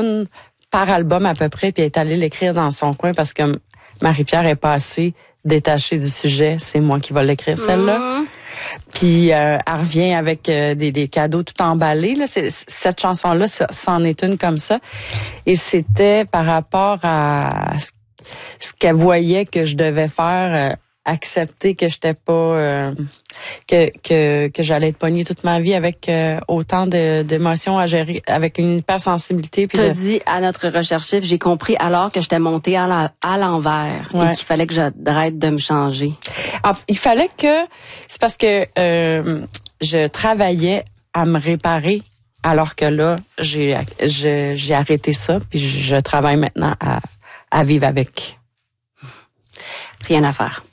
tunes par album à peu près, puis elle est allée l'écrire dans son coin parce que Marie-Pierre est passée détachée du sujet. C'est moi qui vais l'écrire, celle-là. Puis elle revient avec des cadeaux tout emballés. Là. Cette chanson-là, c'en est une comme ça. Et c'était par rapport à ce qu'elle voyait que je devais faire, accepter que j'étais pas que j'allais être pognée toute ma vie avec autant d'émotions à gérer, avec une hypersensibilité. Tu as dit à notre recherchif, j'ai compris alors que j'étais montée à l'envers et qu'il fallait que j'arrête de me changer. Alors, il fallait que... C'est parce que je travaillais à me réparer alors que là, j'ai arrêté ça puis je travaille maintenant à vivre avec. Rien à faire.